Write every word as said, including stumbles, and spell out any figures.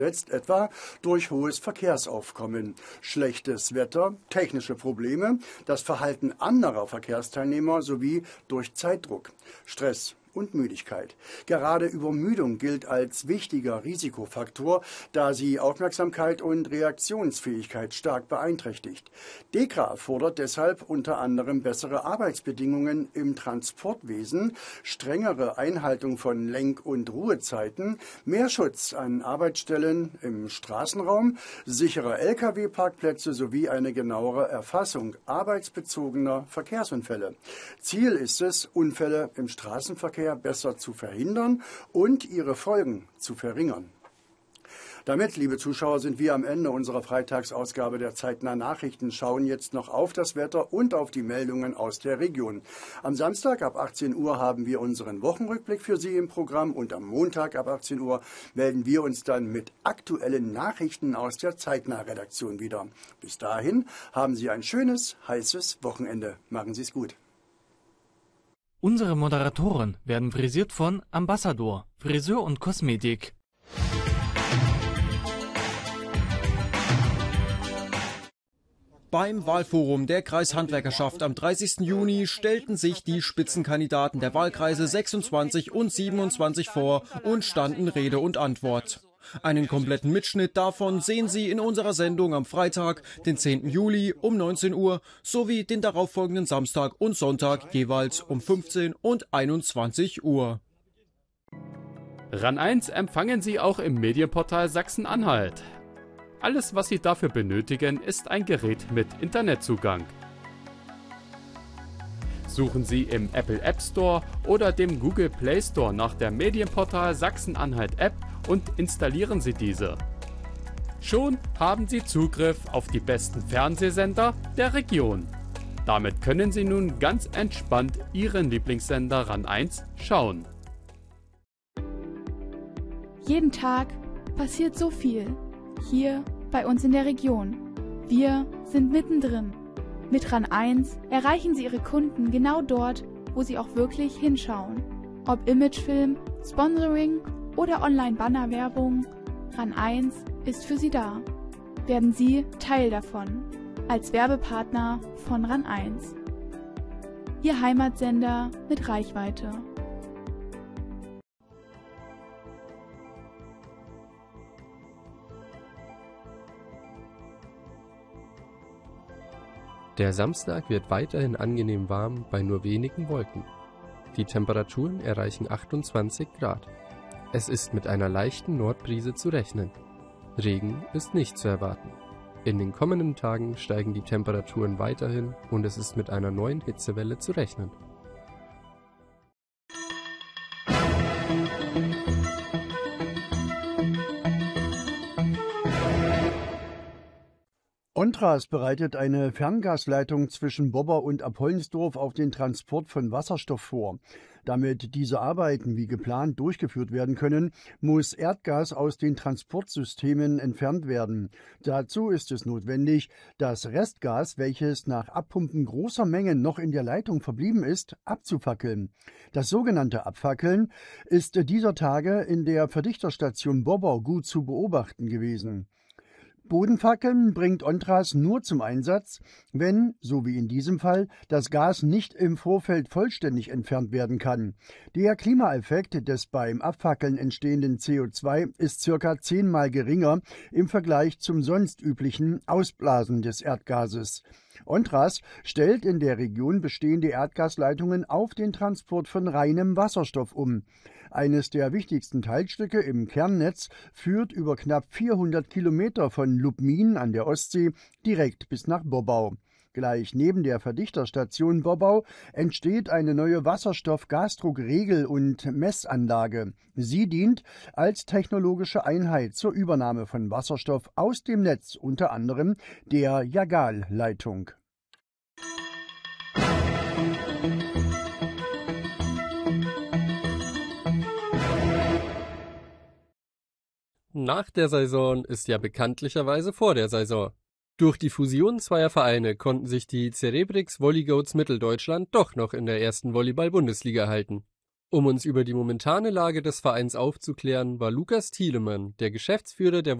Jetzt etwa durch hohes Verkehrsaufkommen, schlechtes Wetter, technische Probleme, das Verhalten anderer Verkehrsteilnehmer sowie durch Zeitdruck, Stress und Müdigkeit. Gerade Übermüdung gilt als wichtiger Risikofaktor, da sie Aufmerksamkeit und Reaktionsfähigkeit stark beeinträchtigt. DEKRA fordert deshalb unter anderem bessere Arbeitsbedingungen im Transportwesen, strengere Einhaltung von Lenk- und Ruhezeiten, mehr Schutz an Arbeitsstellen im Straßenraum, sichere L K W-Parkplätze sowie eine genauere Erfassung arbeitsbezogener Verkehrsunfälle. Ziel ist es, Unfälle im Straßenverkehr besser zu verhindern und ihre Folgen zu verringern. Damit, liebe Zuschauer, sind wir am Ende unserer Freitagsausgabe der Zeitnah Nachrichten, schauen jetzt noch auf das Wetter und auf die Meldungen aus der Region. Am Samstag ab achtzehn Uhr haben wir unseren Wochenrückblick für Sie im Programm und am Montag ab achtzehn Uhr melden wir uns dann mit aktuellen Nachrichten aus der Zeitnah-Redaktion wieder. Bis dahin haben Sie ein schönes, heißes Wochenende. Machen Sie es gut. Unsere Moderatoren werden frisiert von Ambassador, Friseur und Kosmetik. Beim Wahlforum der Kreishandwerkerschaft am dreißigsten Juni stellten sich die Spitzenkandidaten der Wahlkreise sechsundzwanzig und siebenundzwanzig vor und standen Rede und Antwort. Einen kompletten Mitschnitt davon sehen Sie in unserer Sendung am Freitag, den zehnten Juli um neunzehn Uhr, sowie den darauffolgenden Samstag und Sonntag jeweils um fünfzehn und einundzwanzig Uhr. RAN eins empfangen Sie auch im Medienportal Sachsen-Anhalt. Alles, was Sie dafür benötigen, ist ein Gerät mit Internetzugang. Suchen Sie im Apple App Store oder dem Google Play Store nach der Medienportal Sachsen-Anhalt App und installieren Sie diese. Schon haben Sie Zugriff auf die besten Fernsehsender der Region. Damit können Sie nun ganz entspannt Ihren Lieblingssender RAN eins schauen. Jeden Tag passiert so viel. Hier bei uns in der Region. Wir sind mittendrin. Mit RAN eins erreichen Sie Ihre Kunden genau dort, wo sie auch wirklich hinschauen. Ob Imagefilm, Sponsoring oder Online-Banner-Werbung, RAN eins ist für Sie da. Werden Sie Teil davon. Als Werbepartner von RAN eins. Ihr Heimatsender mit Reichweite. Der Samstag wird weiterhin angenehm warm bei nur wenigen Wolken. Die Temperaturen erreichen achtundzwanzig Grad. Es ist mit einer leichten Nordbrise zu rechnen. Regen ist nicht zu erwarten. In den kommenden Tagen steigen die Temperaturen weiterhin und es ist mit einer neuen Hitzewelle zu rechnen. ONTRAS bereitet eine Ferngasleitung zwischen Bobber und Apollinsdorf auf den Transport von Wasserstoff vor. Damit diese Arbeiten wie geplant durchgeführt werden können, muss Erdgas aus den Transportsystemen entfernt werden. Dazu ist es notwendig, das Restgas, welches nach Abpumpen großer Mengen noch in der Leitung verblieben ist, abzufackeln. Das sogenannte Abfackeln ist dieser Tage in der Verdichterstation Bobber gut zu beobachten gewesen. Bodenfackeln bringt ONTRAS nur zum Einsatz, wenn, so wie in diesem Fall, das Gas nicht im Vorfeld vollständig entfernt werden kann. Der Klimaeffekt des beim Abfackeln entstehenden C O zwei ist circa zehnmal geringer im Vergleich zum sonst üblichen Ausblasen des Erdgases. ONTRAS stellt in der Region bestehende Erdgasleitungen auf den Transport von reinem Wasserstoff um. Eines der wichtigsten Teilstücke im Kernnetz führt über knapp vierhundert Kilometer von Lubmin an der Ostsee direkt bis nach Bobbau. Gleich neben der Verdichterstation Bobbau entsteht eine neue Wasserstoff-Gasdruckregel- und Messanlage. Sie dient als technologische Einheit zur Übernahme von Wasserstoff aus dem Netz, unter anderem der Jagal-Leitung. Nach der Saison ist ja bekanntlicherweise vor der Saison. Durch die Fusion zweier Vereine konnten sich die Cerebrix Volleygoats Mitteldeutschland doch noch in der ersten Volleyball-Bundesliga halten. Um uns über die momentane Lage des Vereins aufzuklären, war Lukas Thielemann, der Geschäftsführer der